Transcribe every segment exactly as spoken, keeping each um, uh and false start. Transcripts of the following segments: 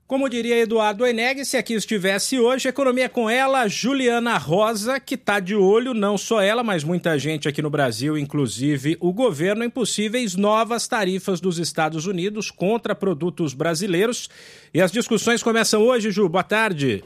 Como diria Eduardo Oeneg, se aqui estivesse hoje, Economia com ela, Juliana Rosa, que está de olho, não só ela, mas muita gente aqui no Brasil, inclusive o governo, em possíveis novas tarifas dos Estados Unidos contra produtos brasileiros. E as discussões começam hoje, Ju. Boa tarde.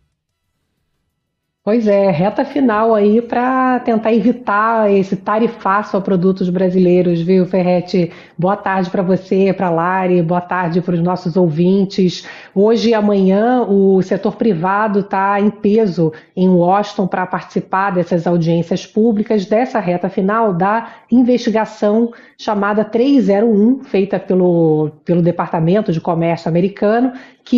Pois é, reta final aí para tentar evitar esse tarifaço a produtos brasileiros, viu, Ferretti? Boa tarde para você, para a Lari, boa tarde para os nossos ouvintes. Hoje e amanhã o setor privado está em peso em Washington para participar dessas audiências públicas, dessa reta final da investigação chamada trezentos e um, feita pelo, pelo Departamento de Comércio americano,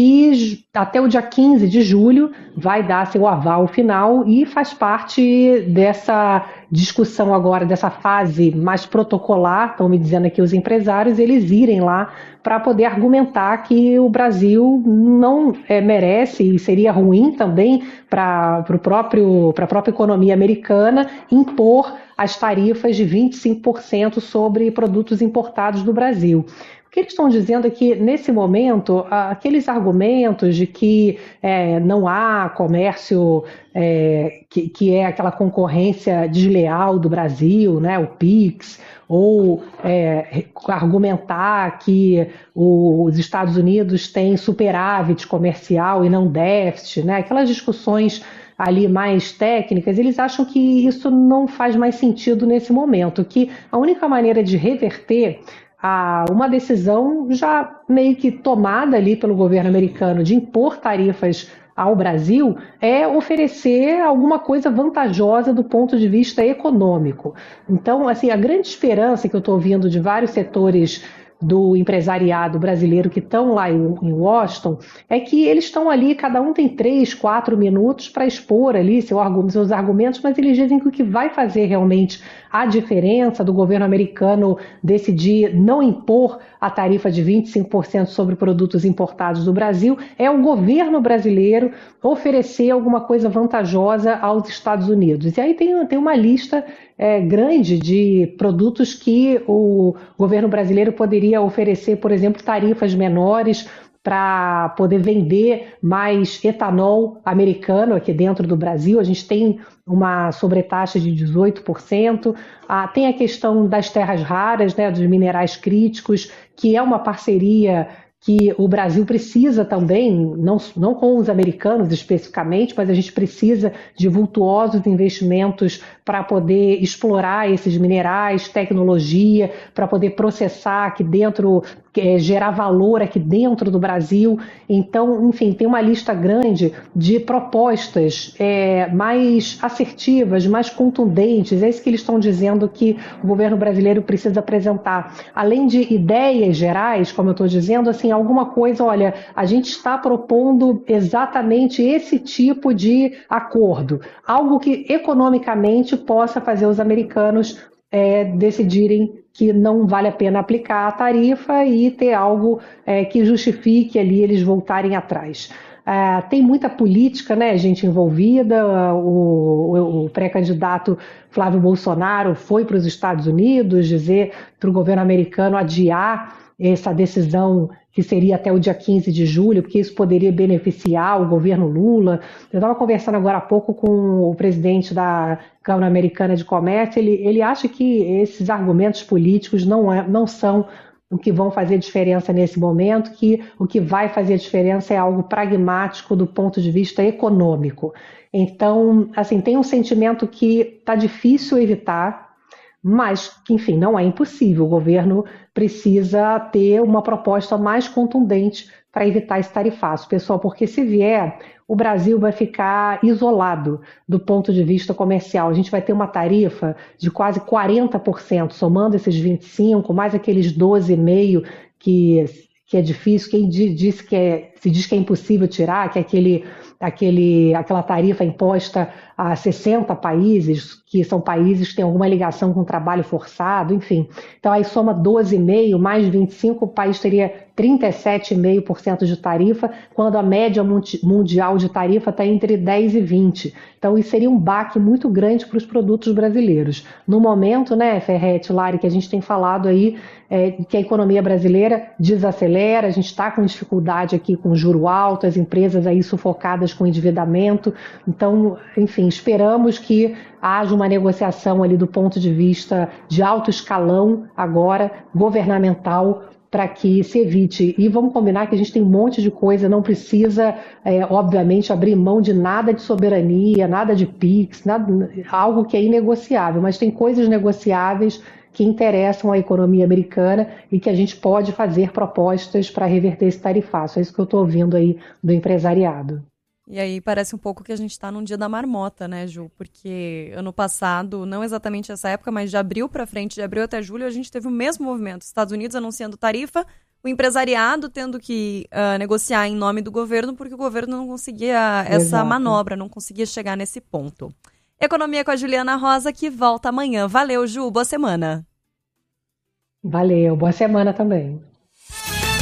que até o dia quinze de julho vai dar seu aval final e faz parte dessa discussão agora, dessa fase mais protocolar, estão me dizendo aqui os empresários, eles irem lá para poder argumentar que o Brasil não é, merece e seria ruim também para a própria economia americana impor as tarifas de vinte e cinco por cento sobre produtos importados do Brasil. O que eles estão dizendo é que, nesse momento, aqueles argumentos de que é, não há comércio, é, que, que é aquela concorrência desleal do Brasil, né, o PIX, ou é, argumentar que o, os Estados Unidos têm superávit comercial e não déficit, né, aquelas discussões ali mais técnicas, eles acham que isso não faz mais sentido nesse momento, que a única maneira de reverter a uma decisão já meio que tomada ali pelo governo americano de impor tarifas ao Brasil é oferecer alguma coisa vantajosa do ponto de vista econômico. Então, assim, a grande esperança que eu estou ouvindo de vários setores do empresariado brasileiro que estão lá em Washington, é que eles estão ali, cada um tem três, quatro minutos para expor ali seu, seus argumentos, mas eles dizem que o que vai fazer realmente a diferença do governo americano decidir não impor a tarifa de vinte e cinco por cento sobre produtos importados do Brasil é o governo brasileiro oferecer alguma coisa vantajosa aos Estados Unidos. E aí tem, tem uma lista é, grande de produtos que o governo brasileiro poderia oferecer, por exemplo, tarifas menores para poder vender mais etanol americano aqui dentro do Brasil. A gente tem uma sobretaxa de dezoito por cento. Ah, tem a questão das terras raras, né, dos minerais críticos, que é uma parceria que o Brasil precisa também, não, não com os americanos especificamente, mas a gente precisa de vultuosos investimentos para poder explorar esses minerais, tecnologia, para poder processar aqui dentro, é, gerar valor aqui dentro do Brasil. Então, enfim, tem uma lista grande de propostas é, mais assertivas, mais contundentes. É isso que eles estão dizendo que o governo brasileiro precisa apresentar. Além de ideias gerais, como eu estou dizendo, assim, alguma coisa, olha, a gente está propondo exatamente esse tipo de acordo, algo que economicamente possa fazer os americanos é, decidirem que não vale a pena aplicar a tarifa e ter algo é, que justifique ali eles voltarem atrás. Uh, tem muita política, né, gente envolvida. O, o, o pré-candidato Flávio Bolsonaro foi para os Estados Unidos dizer para o governo americano adiar essa decisão que seria até o dia quinze de julho, porque isso poderia beneficiar o governo Lula. Eu estava conversando agora há pouco com o presidente da Câmara Americana de Comércio, ele, ele acha que esses argumentos políticos não, é, não são o que vão fazer diferença nesse momento, que o que vai fazer diferença é algo pragmático do ponto de vista econômico. Então, assim, tem um sentimento que está difícil evitar, mas que, enfim, não é impossível. O governo precisa ter uma proposta mais contundente para evitar esse tarifaço, pessoal, porque se vier, o Brasil vai ficar isolado do ponto de vista comercial. A gente vai ter uma tarifa de quase quarenta por cento, somando esses vinte e cinco por cento, mais aqueles doze vírgula cinco por cento que, que é difícil, quem diz que é, se diz que é impossível tirar, que é aquele, aquele, aquela tarifa imposta a sessenta países, que são países que têm alguma ligação com trabalho forçado, enfim. Então aí soma doze vírgula cinco mais vinte e cinco, o país teria trinta e sete vírgula cinco por cento de tarifa, quando a média mundial de tarifa está entre dez e vinte por cento. Então, isso seria um baque muito grande para os produtos brasileiros. No momento, né, Ferretti, Lari, que a gente tem falado aí é, que a economia brasileira desacelera, a gente está com dificuldade aqui com juro alto, as empresas aí sufocadas com endividamento. Então, enfim, esperamos que haja uma negociação ali do ponto de vista de alto escalão agora, governamental, para que se evite. E vamos combinar que a gente tem um monte de coisa, não precisa, é, obviamente, abrir mão de nada de soberania, nada de PIX, nada, algo que é inegociável, mas tem coisas negociáveis que interessam à economia americana e que a gente pode fazer propostas para reverter esse tarifaço. É isso que eu estou ouvindo aí do empresariado. E aí parece um pouco que a gente está num dia da marmota, né, Ju? Porque ano passado, não exatamente essa época, mas de abril para frente, de abril até julho, a gente teve o mesmo movimento. Estados Unidos anunciando tarifa, o empresariado tendo que uh, negociar em nome do governo, porque o governo não conseguia essa Exato. manobra, não conseguia chegar nesse ponto. Economia com a Juliana Rosa, que volta amanhã. Valeu, Ju. Boa semana. Valeu. Boa semana também.